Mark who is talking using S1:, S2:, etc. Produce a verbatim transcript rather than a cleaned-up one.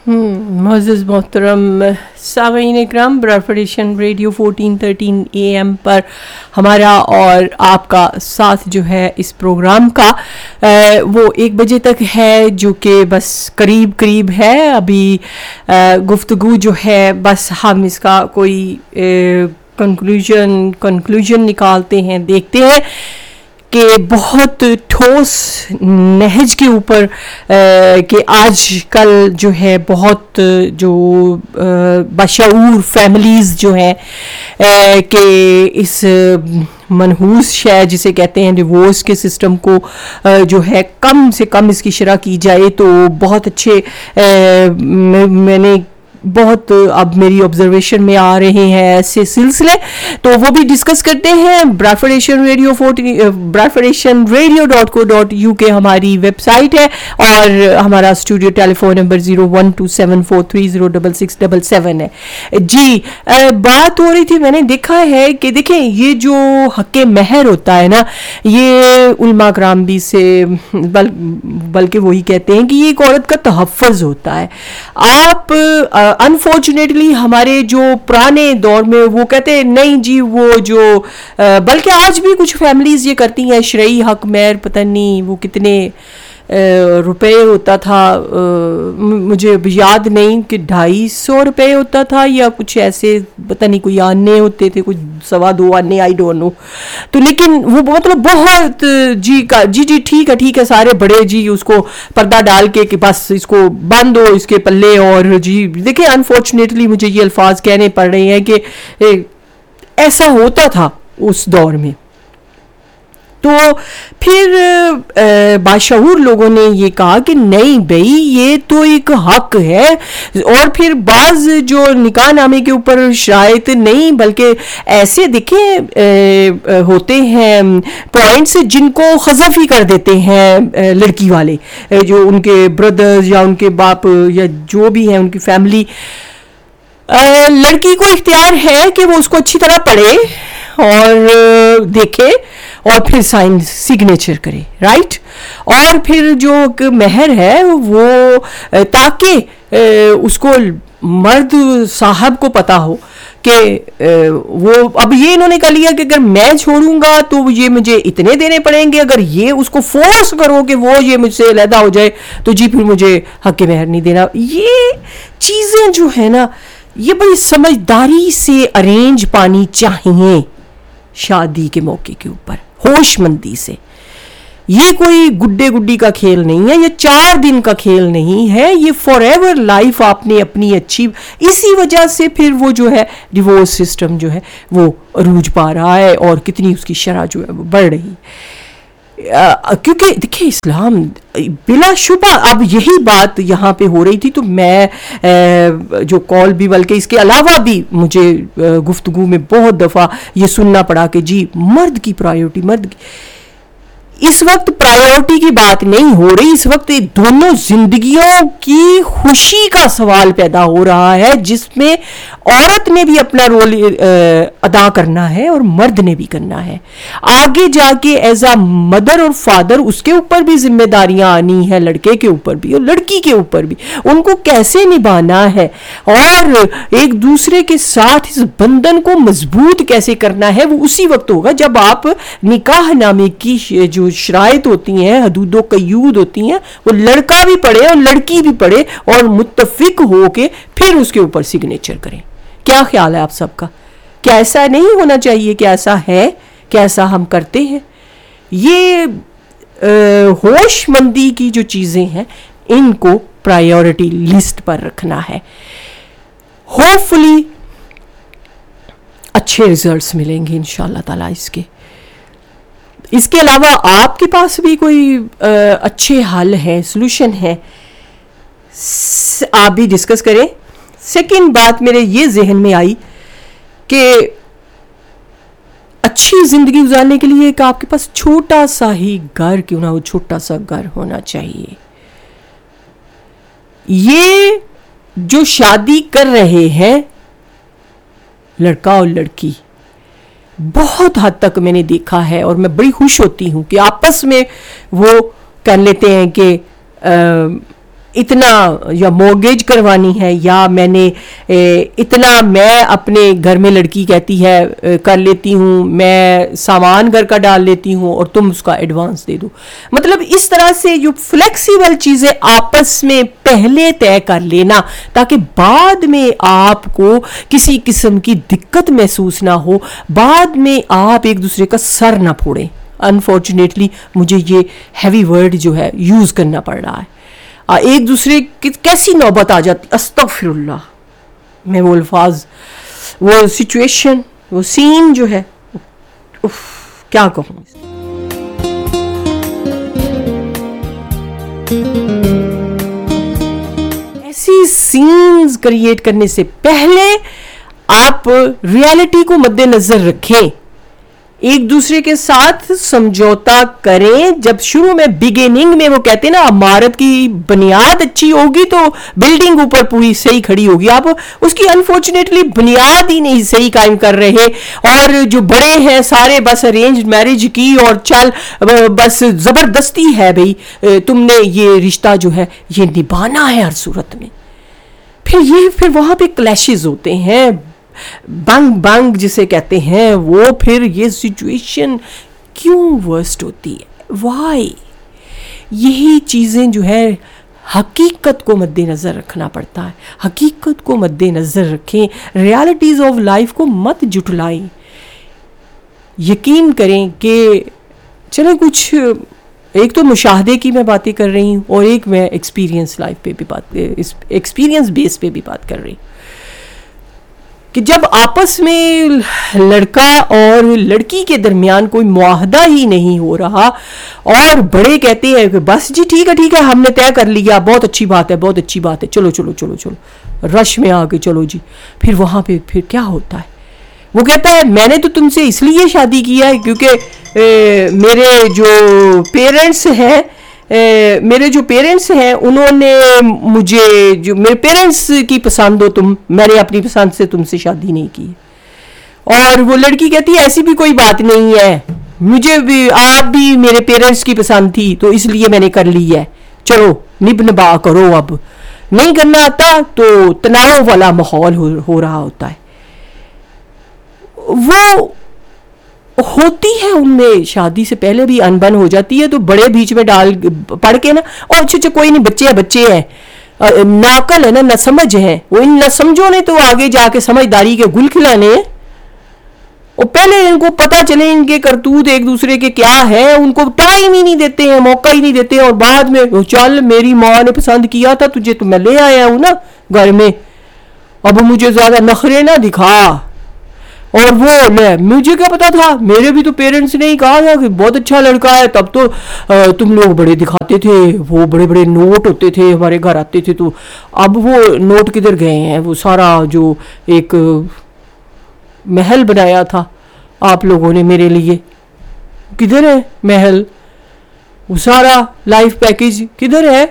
S1: मोअज़्ज़ज़ मोहतरम सामीन इकराम, broadcasting radio fourteen thirteen A M पर हमारा और आपका साथ जो है इस प्रोग्राम का आ, वो एक बजे तक है, जो कि बस करीब करीब है। अभी गुफ्तगू जो है बस हम इसका कोई कंक्लूजन कंक्लूजन निकालते हैं, देखते हैं कि बहुत ठोस नहज के ऊपर कि आज कल जो है बहुत जो बशऊर फैमिलीज़ जो हैं कि इस मनहूस शय जिसे कहते हैं डिवोर्स के सिस्टम को जो है कम से कम इसकी शरह की जाए तो बहुत अच्छे मैंने बहुत अब मेरी ऑब्जर्वेशन में आ रहे हैं ऐसे सिलसिले, तो वो भी डिस्कस करते हैं। Broadcasting radio forty broadcasting radio dot co dot U के हमारी वेबसाइट है और हमारा studio telephone number zero one two seven four three zero double six double seven है जी। आ, बात हो रही थी, मैंने देखा है कि देखें ये जो हक़े महर होता है ना, ये उलमा कराम भी से बल बल्कि वही कहते हैं कि ये एक औरत का तहफ़्फ़ुज़ होता है। आप अनफॉर्चुनेटली uh, हमारे जो पुराने दौर में वो कहते हैं नहीं जी, वो जो uh, बल्कि आज भी कुछ फैमिलीज़ ये करती हैं, शरई हक महर पता नहीं वो कितने रुपए होता था, मुझे याद नहीं कि ढाई सौ रुपये होता था या कुछ ऐसे, पता नहीं कोई आने होते थे, कुछ सवा दो आने, आई डोंट नो। तो लेकिन वो मतलब बहुत जी का जी जी ठीक है ठीक है सारे बड़े जी उसको पर्दा डाल के कि बस इसको बांध दो इसके पल्ले। और जी देखिए अनफॉर्चुनेटली मुझे ये अल्फाज कहने पड़ रहे हैं कि ऐसा होता था उस दौर में। तो फिर बाशऊर लोगों ने ये कहा कि नहीं भाई ये तो एक हक है, और फिर बाज जो निकाह नामे के ऊपर शायद नहीं बल्कि ऐसे देखें होते हैं पॉइंट्स जिनको खज़फ ही कर देते हैं लड़की वाले, जो उनके ब्रदर्स या उनके बाप या जो भी हैं उनकी फैमिली। लड़की को इख्तियार है कि वो उसको अच्छी तरह पढ़े और देखे और फिर साइन सिग्नेचर करे, राइट। और फिर जो महर है वो ताकि उसको मर्द साहब को पता हो कि वो अब ये इन्होंने कह लिया कि अगर मैं छोड़ूंगा तो ये मुझे इतने देने पड़ेंगे, अगर ये उसको फोर्स करो कि वो ये मुझसे अलहदा हो जाए तो जी फिर मुझे हक़ महर नहीं देना। ये चीज़ें जो है ना ये बड़ी समझदारी से अरेंज पानी चाहिए शादी के मौके के ऊपर, होशमंदी से। ये कोई गुड्डे गुड्डी का खेल नहीं है, ये चार दिन का खेल नहीं है, ये फॉर एवर लाइफ आपने अपनी अच्छी। इसी वजह से फिर वो जो है डिवोर्स सिस्टम जो है वो अरूज पा रहा है और कितनी उसकी शरह जो है वो बढ़ रही है। क्योंकि देखिए इस्लाम बिलाशुबा, अब यही बात यहाँ पे हो रही थी तो मैं आ, जो कॉल भी बल्कि इसके अलावा भी मुझे गुफ्तगू में बहुत दफ़ा ये सुनना पड़ा कि जी मर्द की प्रायोरिटी, मर्द की। इस वक्त प्रायोरिटी की बात नहीं हो रही, इस वक्त दोनों जिंदगियों की खुशी का सवाल पैदा हो रहा है, जिसमें औरत ने भी अपना रोल अदा करना है और मर्द ने भी करना है। आगे जाके एज अ मदर और फादर उसके ऊपर भी जिम्मेदारियां आनी है, लड़के के ऊपर भी और लड़की के ऊपर भी, उनको कैसे निभाना है और एक दूसरे के साथ इस बंधन को मजबूत कैसे करना है, वो उसी वक्त होगा जब आप निकाह नामे की जो शराइत होती हैं, हदूदो कयूद होती हैं, वो लड़का भी पढ़े और लड़की भी पढ़े और मुत्तफिक हो के फिर उसके ऊपर सिग्नेचर करें। क्या ख्याल है आप सबका? क्या ऐसा नहीं होना चाहिए? क्या ऐसा है? क्या ऐसा हम करते हैं? ये होशमंदी की जो चीज़ें हैं इनको प्रायोरिटी लिस्ट पर रखना है। होपफुली अच्छे रिजल्ट्स मिलेंगे इंशाअल्लाह ताला इसके। इसके अलावा आपके पास भी कोई आ, अच्छे हल हैं, सॉल्यूशन है, आप भी डिस्कस करें। सेकंड बात मेरे ये जहन में आई कि अच्छी ज़िंदगी गुजारने के लिए एक आपके पास छोटा सा ही घर क्यों ना हो, छोटा सा घर होना चाहिए। ये जो शादी कर रहे हैं लड़का और लड़की, बहुत हद तक मैंने देखा है और मैं बड़ी खुश होती हूँ कि आपस में वो कर लेते हैं कि इतना या मॉर्गेज करवानी है, या मैंने ए, इतना मैं अपने घर में, लड़की कहती है ए, कर लेती हूँ, मैं सामान घर का डाल लेती हूँ और तुम उसका एडवांस दे दो। मतलब इस तरह से जो फ्लेक्सिबल चीज़ें आपस में पहले तय कर लेना, ताकि बाद में आपको किसी किस्म की दिक्कत महसूस ना हो, बाद में आप एक दूसरे का सर ना फोड़ें। अनफॉर्चुनेटली मुझे ये हैवी वर्ड जो है यूज़ करना पड़ रहा है। आ, एक दूसरे की कैसी नौबत आ जाती, अस्तगफिरुल्लाह, मैं वो अल्फाज, वो सिचुएशन, वो सीन जो है, उफ, क्या कहूँ। ऐसी सीन्स क्रिएट करने से पहले आप रियलिटी को मद्देनजर रखें, एक दूसरे के साथ समझौता करें। जब शुरू में बिगिनिंग में वो कहते हैं ना, इमारत की बुनियाद अच्छी होगी तो बिल्डिंग ऊपर पूरी सही खड़ी होगी, आप उसकी अनफॉर्चुनेटली बुनियाद ही नहीं सही कायम कर रहे, और जो बड़े हैं सारे बस अरेंज मैरिज की और चल बस ज़बरदस्ती है भाई तुमने ये रिश्ता जो है ये निभाना है हर सूरत में। फिर ये फिर वहाँ पे क्लैशेस होते हैं, बंग बंग जिसे कहते हैं, वो फिर ये सिचुएशन क्यों वर्स्ट होती है, वाई। यही चीज़ें जो है हकीकत को मद्देनज़र रखना पड़ता है, हकीकत को मद्देनज़र रखें, रियलिटीज़ ऑफ लाइफ को मत जुटलाएं। यकीन करें कि चलो कुछ, एक तो मुशाहदे की मैं बातें कर रही हूँ और एक मैं एक्सपीरियंस लाइफ पे भी बात, एक्सपीरियंस बेस पे भी बात कर रही हूँ, कि जब आपस में लड़का और लड़की के दरमियान कोई मुआहदा ही नहीं हो रहा और बड़े कहते हैं कि बस जी ठीक है ठीक है हमने तय कर लिया, बहुत अच्छी बात है बहुत अच्छी बात है, चलो चलो चलो चलो, रश में आके चलो जी, फिर वहाँ पे फिर क्या होता है, वो कहता है मैंने तो तुमसे इसलिए शादी किया है क्योंकि मेरे जो पेरेंट्स हैं ए, मेरे जो पेरेंट्स हैं उन्होंने मुझे, जो मेरे पेरेंट्स की पसंद हो तुम, मैंने अपनी पसंद से तुमसे शादी नहीं की। और वो लड़की कहती है ऐसी भी कोई बात नहीं है, मुझे भी, आप भी मेरे पेरेंट्स की पसंद थी तो इसलिए मैंने कर ली है, चलो निभ निभा करो। अब नहीं करना आता तो तनाव वाला माहौल हो, हो रहा होता है। वो होती है उनमें, शादी से पहले भी अनबन हो जाती है, तो बड़े बीच में डाल पढ़ के ना, और अच्छा अच्छा कोई नहीं, बच्चे हैं बच्चे हैं, नाकल है ना, न समझ है, वो इन न समझो ने तो आगे जाके समझदारी के गुल खिलाने, और पहले इनको पता चले इनके करतूत एक दूसरे के क्या है, उनको टाइम ही नहीं देते हैं, मौका ही नहीं देते हैं, और बाद में चल मेरी माँ ने पसंद किया था तुझे तो मैं ले आया हूं ना घर में, अब मुझे ज्यादा नखरे ना दिखा। और वो ले, मुझे क्या पता था, मेरे भी तो पेरेंट्स ने ही कहा था कि बहुत अच्छा लड़का है, तब तो आ, तुम लोग बड़े दिखाते थे, वो बड़े बड़े नोट होते थे हमारे घर आते थे, तो अब वो नोट किधर गए हैं, वो सारा जो एक महल बनाया था आप लोगों ने मेरे लिए, किधर है महल, वो सारा लाइफ पैकेज किधर है,